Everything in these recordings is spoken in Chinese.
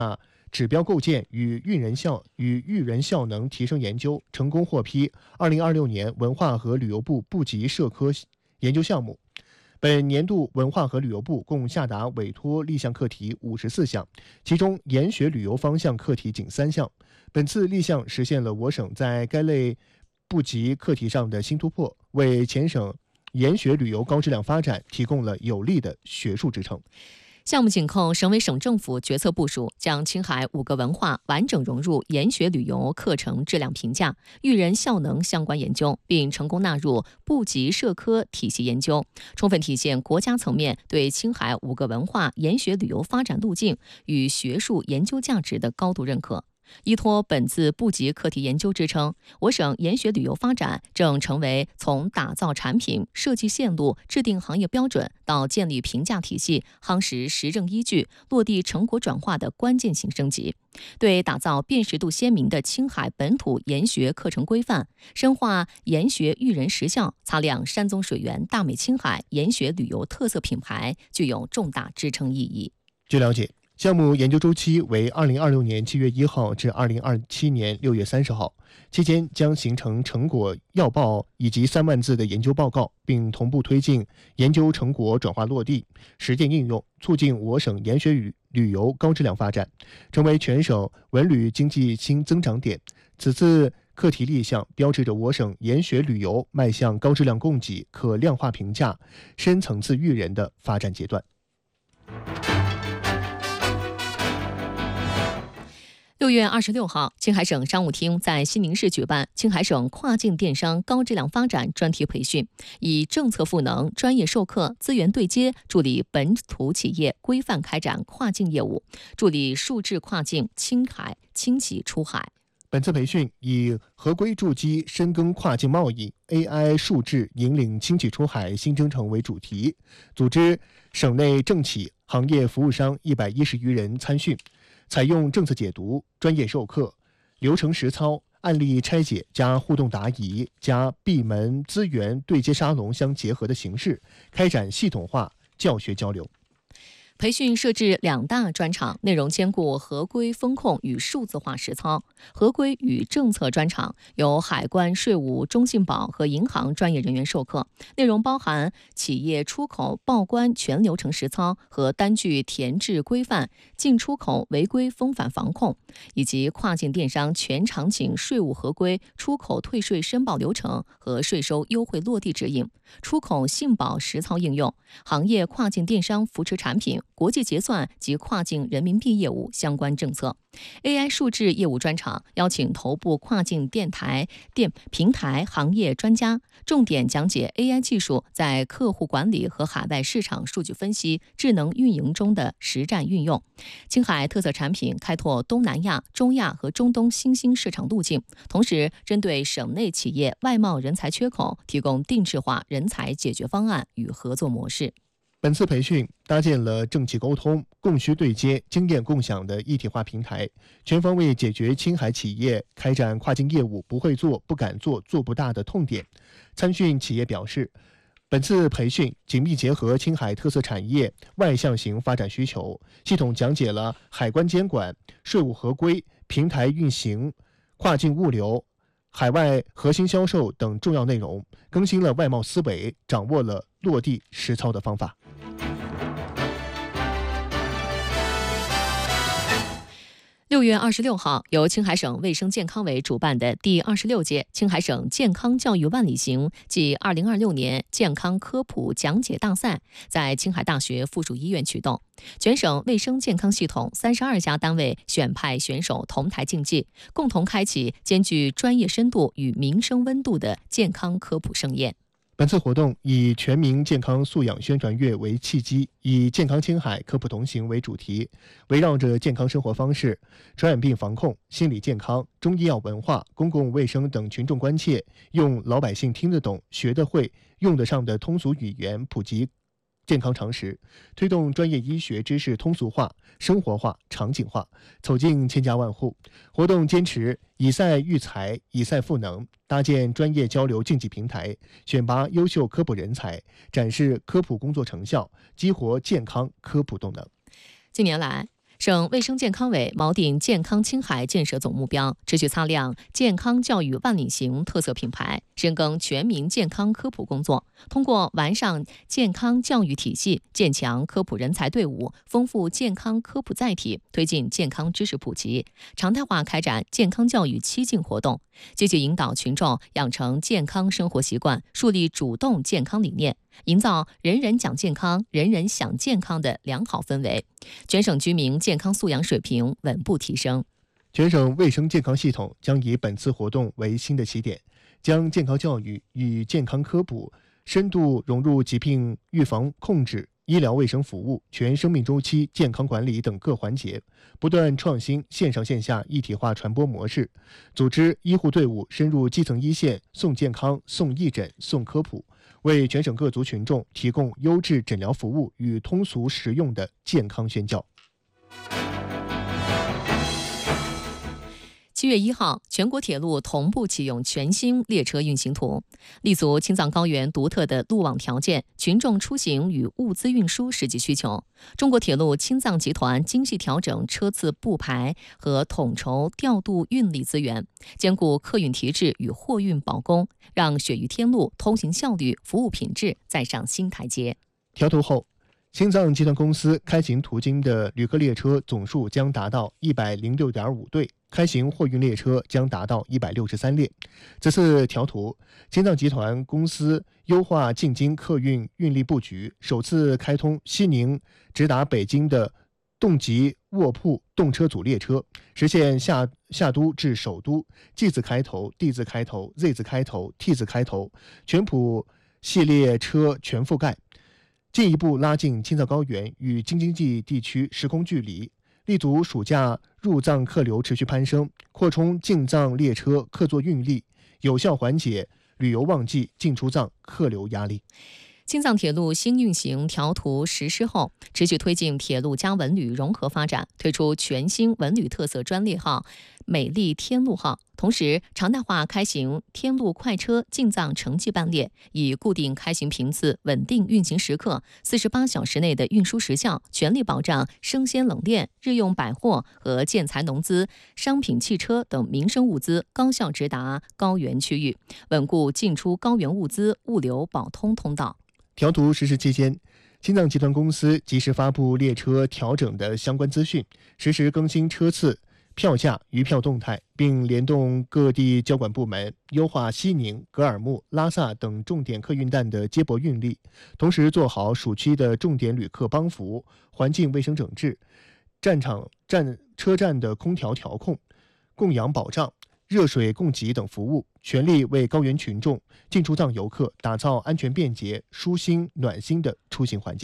指标构建与育人效能提升研究成功获批2026年文化和旅游部部级社科研究项目。本年度文化和旅游部共下达委托立项课题54项，其中研学旅游方向课题仅3项。本次立项实现了我省在该类部级课题上的新突破，为全省研学旅游高质量发展提供了有力的学术支撑。 项目紧扣省委省政府决策部署，将青海5个文化完整融入研学旅游课程质量评价、育人效能相关研究，并成功纳入部级社科体系研究，充分体现国家层面对青海5个文化研学旅游发展路径与学术研究价值的高度认可。依托本次部级课题研究支撑，我省研学旅游发展正成为从打造产品、设计线路、制定行业标准到建立评价体系、夯实实证依据、落地成果转化的关键性升级。对打造辨识度鲜明的青海本土研学课程规范，深化研学育人实效，擦亮山宗水源大美青海研学旅游特色品牌，具有重大支撑意义。 据了解，项目研究周期为2026年7月1号至2027年6月30号，期间将形成成果要报以及3万字的研究报告，并同步推进研究成果转化落地、实践应用，促进我省研学旅游高质量发展，成为全省文旅经济新增长点。此次课题立项标志着我省研学旅游迈向高质量供给、可量化评价、深层次育人的发展阶段。 6月26号，青海省商务厅在西宁市举办青海省跨境电商高质量发展专题培训，以政策赋能、专业授课、资源对接，助力本土企业规范开展跨境业务，助力数字跨境青海轻企出海。 本次培训以合规筑基、深耕跨境贸易、AI 数字引领轻企出海新征程为主题，组织省内政企、行业服务商110余人参训，采用政策解读、专业授课、流程实操、案例拆解加互动答疑加闭门资源对接沙龙相结合的形式，开展系统化教学交流。 培训设置2大专场，内容兼顾合规风控与数字化实操。合规与政策专场由海关、税务、中信保和银行专业人员授课，内容包含企业出口报关全流程实操和单据填制规范、进出口违规风返防控，以及跨境电商全场景税务合规、出口退税申报流程和税收优惠落地指引、出口信保实操应用、行业跨境电商扶持产品、国际结算及跨境人民币业务相关政策。AI 数字业务专场邀请头部跨境平台行业专家，重点讲解 AI 技术在客户管理和海外市场数据分析、智能运营中的实战运用。青海特色产品开拓东南亚、中亚和中东新兴市场路径，同时针对省内企业外贸人才缺口，提供定制化人才解决方案与合作模式。 本次培训搭建了政企沟通、供需对接、经验共享的一体化平台，全方位解决青海企业开展跨境业务不会做、不敢做、做不大的痛点。参训企业表示，本次培训紧密结合青海特色产业外向型发展需求，系统讲解了海关监管、税务合规、平台运行、跨境物流、海外核心销售等重要内容，更新了外贸思维，掌握了落地实操的方法。 6月26号，由青海省卫生健康委主办的第26届青海省健康教育万里行暨2026年健康科普讲解大赛在青海大学附属医院启动。全省卫生健康系统32家单位选派选手同台竞技，共同开启兼具专业深度与民生温度的健康科普盛宴。 本次活动以全民健康素养宣传月为契机，以健康青海科普同行为主题，围绕着健康生活方式、传染病防控、心理健康、中医药文化、公共卫生等群众关切，用老百姓听得懂、学得会、用得上的通俗语言普及健康常识，推动专业医学知识通俗化、生活化、场景化，走进千家万户。活动坚持以赛育才、以赛赋能，搭建专业交流竞技平台，选拔优秀科普人才，展示科普工作成效，激活健康科普动能。 近年来， 省卫生健康委锚定健康青海建设总目标，持续擦亮健康教育万里行特色品牌，深耕全民健康科普工作。通过完善健康教育体系，建强科普人才队伍，丰富健康科普载体，推进健康知识普及，常态化开展健康教育7进活动，积极引导群众养成健康生活习惯，树立主动健康理念，营造人人讲健康、人人享健康的良好氛围。全省居民健康素养水平稳步提升。 全省卫生健康系统将以本次活动为新的起点，将健康教育与健康科普深度融入疾病预防控制、医疗卫生服务、全生命周期健康管理等各环节，不断创新线上线下一体化传播模式，组织医护队伍深入基层一线，送健康、送义诊、送科普，为全省各族群众提供优质诊疗服务与通俗实用的健康宣教。 7月1号，全国铁路同步启用全新列车运行图，立足青藏高原独特的路网条件、群众出行与物资运输实际需求，中国铁路青藏集团精细调整车次布排和统筹调度运力资源，兼顾客运提质与货运保供，让雪域天路通行效率、服务品质再上新台阶。 调图后，青藏集团公司开行途经的旅客列车总数将达到106.5对，开行货运列车将达到163列。此次调图，青藏集团公司优化进京客运运力布局，首次开通西宁直达北京的动级卧铺动车组列车，实现下都至首都 G 字开头、D 字开头、Z 字开头、T 字开头全普系列车全覆盖，进一步拉近青藏高原与京津冀地区时空距离，立足暑假入藏客流持续攀升，扩充进藏列车客座运力，有效缓解旅游旺季进出藏客流压力。 青藏铁路新运行调图实施后，持续推进铁路加文旅融合发展，推出全新文旅特色专列号美丽天路号，同时常态化开行天路快车进藏城际班列，以固定开行频次、稳定运行时刻、48小时内的运输时效，全力保障生鲜冷链、日用百货和建材农资、商品汽车等民生物资高效直达高原区域，稳固进出高原物资物流保通通道。 调图实施期间，青藏集团公司及时发布列车调整的相关资讯，实时更新车次、票价、余票动态，并联动各地交管部门，优化西宁、格尔木、拉萨等重点客运站的接驳运力，同时做好暑期的重点旅客帮扶、环境卫生整治、车站的空调调控、供氧保障、热水供给等服务，全力为高原群众、进出藏游客打造安全便捷、舒心暖心的出行环境。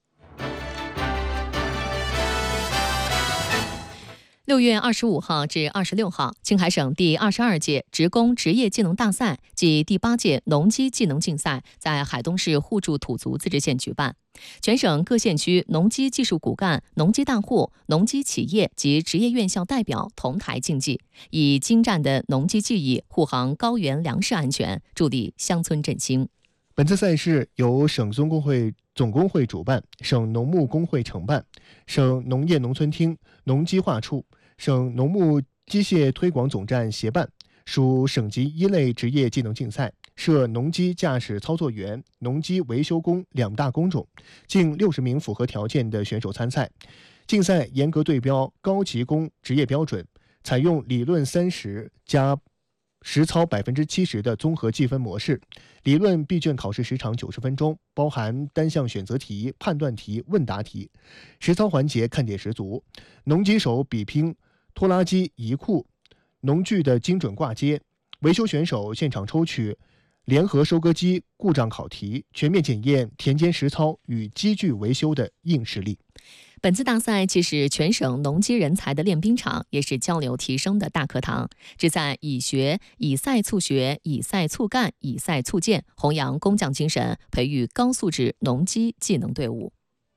6月25号至26号，青海省第22届职工职业技能大赛暨第8届农机技能竞赛在海东市互助土族自治县举办。全省各县区农机技术骨干、农机大户、农机企业及职业院校代表同台竞技，以精湛的农机技艺护航高原粮食安全，助力乡村振兴。 本次赛事由省总工会主办，省农牧工会承办，省农业农村厅农机化处、省农牧机械推广总站协办，属省级一类职业技能竞赛，设农机驾驶操作员、农机维修工2大工种，近60名符合条件的选手参赛。竞赛严格对标高级工职业标准，采用理论30加实操70%的综合计分模式。理论闭卷考试时长90分钟，包含单项选择题、判断题、问答题。实操环节看点十足，农机手比拼拖拉机移库、农具的精准挂接，维修选手现场抽取联合收割机故障考题，全面检验田间实操与机具维修的硬实力。 本次大赛既是全省农机人才的练兵场，也是交流提升的大课堂，旨在以赛促学、以赛促干、以赛促建，弘扬工匠精神，培育高素质农机技能队伍。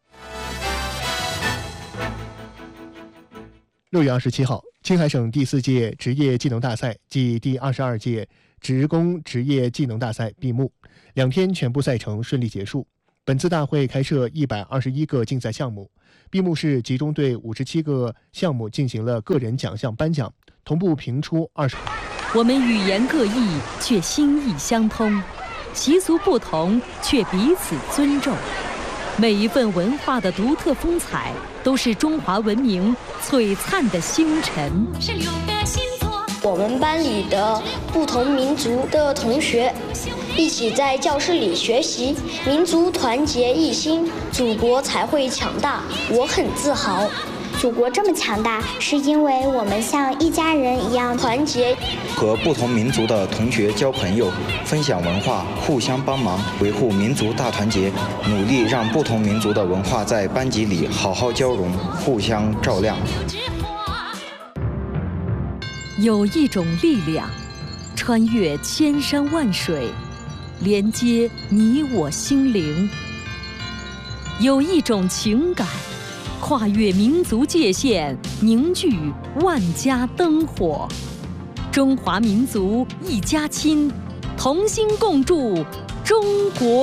6月27号，青海省第4届职业技能大赛暨第22届职工职业技能大赛闭幕，2天全部赛程顺利结束。 本次大会开设121个竞赛项目，闭幕式集中对57个项目进行了个人奖项颁奖，同步评出20。 我们语言各异，却心意相通；习俗不同，却彼此尊重。每一份文化的独特风采，都是中华文明璀璨的星辰。 我们班里的不同民族的同学一起在教室里学习，民族团结一心，祖国才会强大。我很自豪。 祖国这么强大，是因为我们像一家人一样团结。 和不同民族的同学交朋友，分享文化，互相帮忙，维护民族大团结，努力让不同民族的文化在班级里好好交融，互相照亮。 有一种力量，穿越千山万水，连接你我心灵；有一种情感，跨越民族界限，凝聚万家灯火。中华民族一家亲，同心共筑中国